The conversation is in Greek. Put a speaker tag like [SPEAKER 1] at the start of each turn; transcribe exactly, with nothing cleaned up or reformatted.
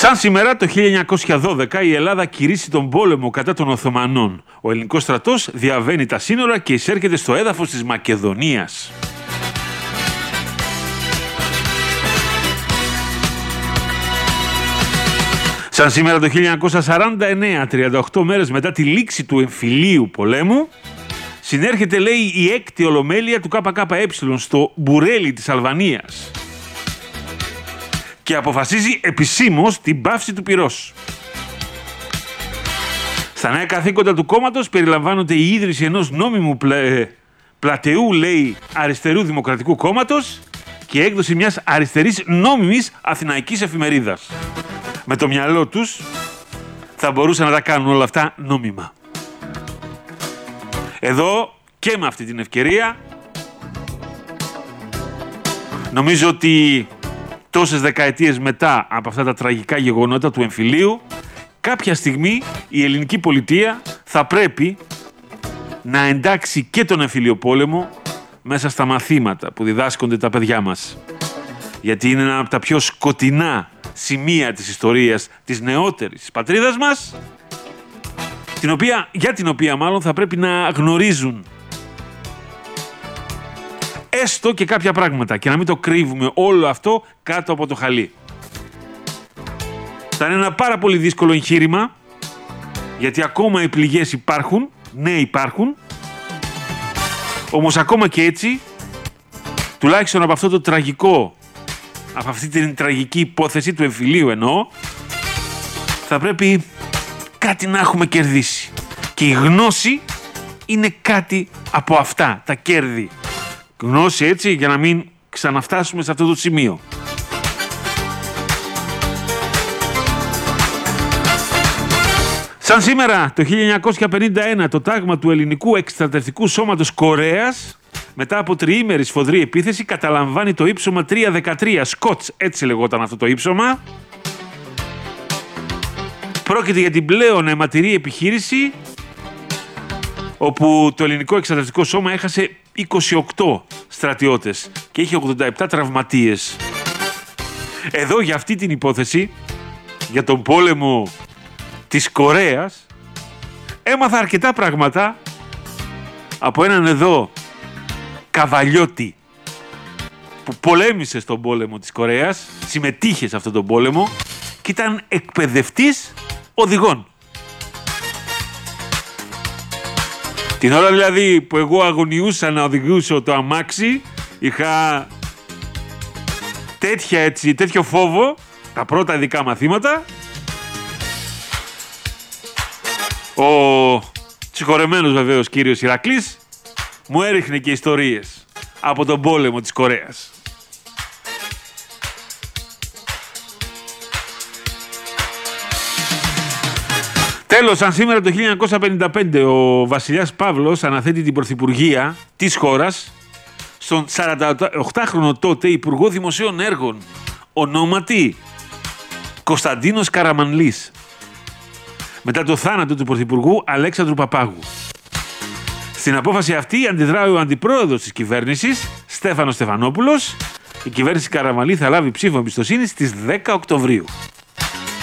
[SPEAKER 1] Σαν σήμερα το χίλια εννιακόσια δώδεκα η Ελλάδα κηρύσσει τον πόλεμο κατά των Οθωμανών. Ο ελληνικός στρατός διαβαίνει τα σύνορα και εισέρχεται στο έδαφος της Μακεδονίας. Σαν σήμερα το χίλια εννιακόσια σαράντα εννέα, τριάντα οκτώ μέρες μετά τη λήξη του εμφυλίου πολέμου, συνέρχεται, λέει, η έκτη ολομέλεια του ΚΚΕ στο Μπουρέλι της Αλβανίας και αποφασίζει επισήμως την πάυση του πυρός. Στα νέα καθήκοντα του κόμματος περιλαμβάνονται η ίδρυση ενός νόμιμου πλε... πλατεού, λέει, αριστερού δημοκρατικού κόμματος και η έκδοση μιας αριστερής νόμιμης αθηναϊκής εφημερίδας. Με το μυαλό τους θα μπορούσαν να τα κάνουν όλα αυτά νόμιμα. Εδώ και με αυτή την ευκαιρία νομίζω ότι τόσες δεκαετίες μετά από αυτά τα τραγικά γεγονότα του εμφυλίου, κάποια στιγμή η ελληνική πολιτεία θα πρέπει να εντάξει και τον εμφυλίο πόλεμο μέσα στα μαθήματα που διδάσκονται τα παιδιά μας. Γιατί είναι ένα από τα πιο σκοτεινά σημεία της ιστορίας της νεότερης της πατρίδας μας, την οποία, για την οποία μάλλον θα πρέπει να γνωρίζουν έστω και κάποια πράγματα και να μην το κρύβουμε όλο αυτό κάτω από το χαλί. Θα είναι ένα πάρα πολύ δύσκολο εγχείρημα, γιατί ακόμα οι πληγές υπάρχουν, ναι υπάρχουν, όμως ακόμα και έτσι, τουλάχιστον από αυτό το τραγικό, από αυτή την τραγική υπόθεση του εμφυλίου εννοώ, θα πρέπει κάτι να έχουμε κερδίσει. Και η γνώση είναι κάτι από αυτά, τα κέρδη. Γνώση, έτσι, για να μην ξαναφτάσουμε σε αυτό το σημείο. Σαν σήμερα το χίλια εννιακόσια πενήντα ένα το τάγμα του ελληνικού εκστρατευτικού σώματος Κορέας, μετά από τριήμερη σφοδρή επίθεση, καταλαμβάνει το ύψωμα τριακόσια δεκατρία, Σκοτς, έτσι λεγόταν αυτό το ύψωμα. Πρόκειται για την πλέον αιματηρή επιχείρηση, όπου το ελληνικό εκστρατευτικό σώμα έχασε είκοσι οκτώ στρατιώτες και είχε ογδόντα επτά τραυματίες. Εδώ για αυτή την υπόθεση, για τον πόλεμο της Κορέας, έμαθα αρκετά πράγματα από έναν εδώ καβαλιώτη που πολέμησε στον πόλεμο της Κορέας, συμμετείχε σε αυτόν τον πόλεμο και ήταν εκπαιδευτής οδηγών. Την ώρα δηλαδή που εγώ αγωνιούσα να οδηγήσω το αμάξι, είχα τέτοια, έτσι, τέτοιο φόβο, τα πρώτα ειδικά μαθήματα. Ο συγχωρεμένος βεβαίως κύριος Ηρακλής μου έριχνε και ιστορίες από τον πόλεμο της Κορέας. Τέλος, αν σήμερα το χίλια εννιακόσια πενήντα πέντε ο βασιλιάς Παύλος αναθέτει την πρωθυπουργία της χώρας στον σαρανταοκτάχρονο τότε Υπουργό Δημοσίων Έργων, ονόματι Κωνσταντίνος Καραμανλής, μετά το θάνατο του πρωθυπουργού Αλέξανδρου Παπάγου. Στην απόφαση αυτή αντιδράει ο αντιπρόεδρος της κυβέρνησης, Στέφανος Στεφανόπουλος. Η κυβέρνηση Καραμανλή θα λάβει ψήφο εμπιστοσύνης στις δέκα Οκτωβρίου.